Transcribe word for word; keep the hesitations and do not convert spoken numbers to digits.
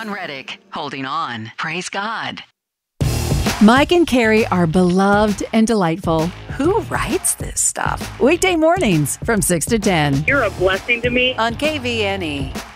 Dawn Reddick, holding on. Praise God. Mike and Carrie are beloved and delightful. Who writes this stuff? Weekday mornings from six to ten. You're a blessing to me. On K V N E.